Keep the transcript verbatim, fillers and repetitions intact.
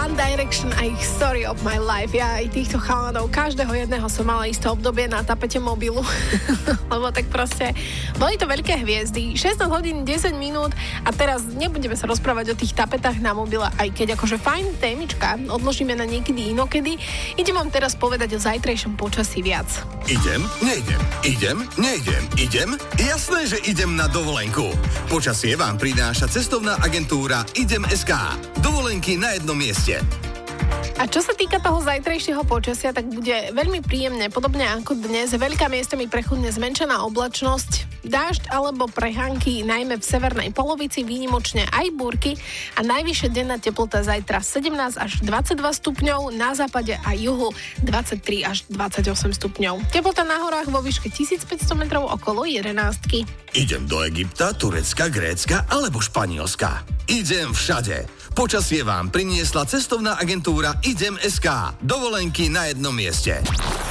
One Direction a ich Story of my life. Ja aj týchto chalanov, každého jedného som mala isté obdobie na tapete mobilu. Lebo tak proste, boli to veľké hviezdy. šestnásť hodín, desať minút a teraz nebudeme sa rozprávať o tých tapetách na mobile, aj keď akože fajn témička, odložíme na niekedy inokedy. Idem vám teraz povedať o zajtrajšom počasí viac. Idem, nejdem, idem, nejdem, idem. Jasné, že idem na dovolenku. Počasie vám prináša cestovná agentúra Idem bodka es ká. Dovolenky na jednom mieste. A čo sa týka toho zajtrajšieho počasia, tak bude veľmi príjemné, podobne ako dnes. Veľká miestami prechodne zmenšená oblačnosť, dážď alebo prehánky, najmä v severnej polovici, výnimočne aj búrky a najvyššia denná teplota zajtra sedemnásť až dvadsaťdva stupňov, na západe a juhu dvadsaťtri až dvadsaťosem stupňov. Teplota na horách vo výške tisícpäťsto metrov okolo jedenástky. Idem do Egypta, Turecka, Grécka alebo Španielska. Idem všade. Počasie vám priniesla cestovná agentúra Idem bodka es ká. Dovolenky na jednom mieste.